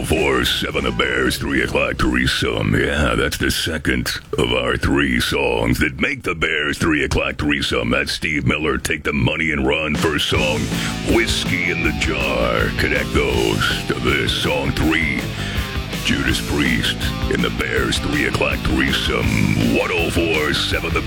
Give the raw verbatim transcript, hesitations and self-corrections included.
four seven The Bears three o'clock threesome. Yeah, that's the second of our three songs that make the Bears three o'clock threesome. That's Steve Miller, Take the Money and Run. First song, Whiskey in the Jar. Connect those to this song three. Judas Priest in the Bears three o'clock threesome. one oh four seven The